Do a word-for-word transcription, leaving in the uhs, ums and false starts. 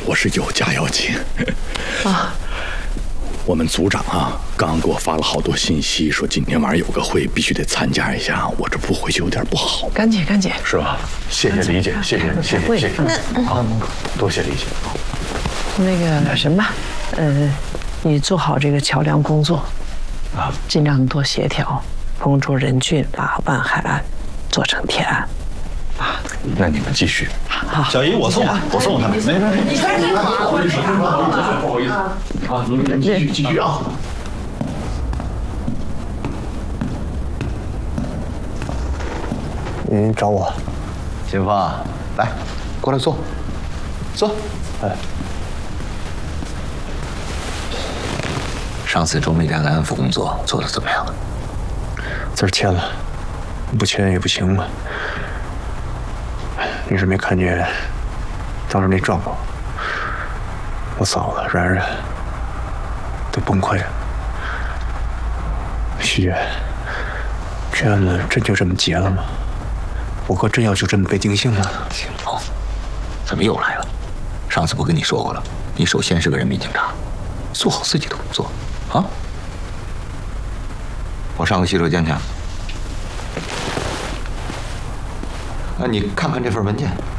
我是有家要紧。啊，我们组长啊，刚给我发了好多信息，说今天晚上有个会，必须得参加一下。我这不回去有点不好。 赶紧赶紧， 是吧？谢谢理解，谢谢谢谢谢谢。 那好，多谢理解。 那个什么，呃，你做好这个桥梁工作，啊，尽量多协调，封住人郡，把万海岸做成天岸。啊， 那你们继续。 好， 小姨，我送吧，我送他。没事， 你赶紧跑， 不好意思，不好意思。啊，你们继续继续啊。 您找我， 秦风，来，过来坐，坐。哎， 上次周美良的安抚工作做得怎么样？ 字儿签了，不签也不行嘛。你是没看见当时那状况，我嫂子、然然都崩溃了。徐姐，这案子真就这么结了吗？我哥真要就这么被定性了？ 秦风，怎么又来了？上次不跟你说过了，你首先是个人民警察，做好自己的工作啊！我上个洗手间去。那你看看这份文件。